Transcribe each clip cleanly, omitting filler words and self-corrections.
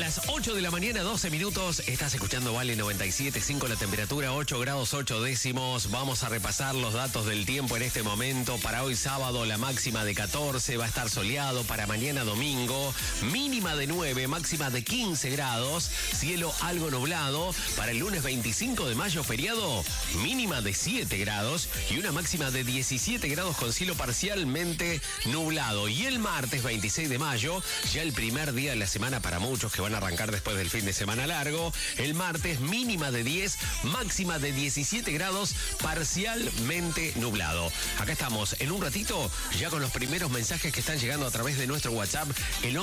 las 8 de la mañana, 12 minutos. Estás escuchando Vale 97.5, la temperatura 8 grados 8 décimos. Vamos a repasar los datos del tiempo en este momento. Para hoy sábado la máxima de 14, va a estar soleado. Para mañana domingo, mínima de 9, máxima de 15 grados. Cielo algo nublado. Para el lunes 25 de mayo, feriado, mínima de 7 grados y una máxima de 17 grados con cielo parcialmente nublado. Y el martes 26 de mayo, ya el primer día de la semana para muchos que van a arrancar después del fin de semana largo. El martes mínima de 10, máxima de 17 grados, parcialmente nublado. Acá estamos en un ratito ya con los primeros mensajes que están llegando a través de nuestro WhatsApp, el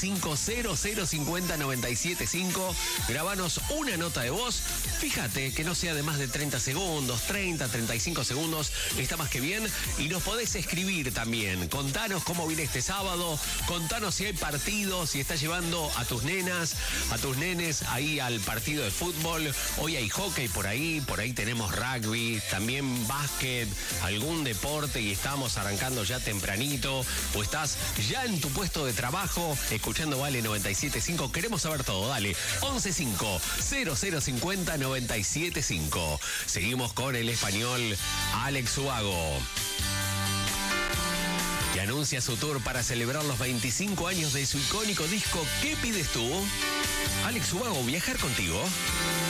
1150050975. Grabanos una nota de voz. Fíjate que no sea de más de 30 segundos, 30, 35 segundos, está más que bien. Y nos podés escribir también. Contanos cómo viene este sábado, contanos si hay partido, si estás llevando a tus nenas, a tus nenes ahí al partido de fútbol. Hoy hay hockey por ahí tenemos rugby, también básquet, algún deporte y estamos arrancando ya tempranito. O estás ya en tu puesto de trabajo escuchando Vale 97.5. Queremos saber todo, dale. 1150050975. Seguimos con el español Alex Ubago, que anuncia su tour para celebrar los 25 años de su icónico disco ¿Qué pides tú? Alex Ubago, viajar contigo.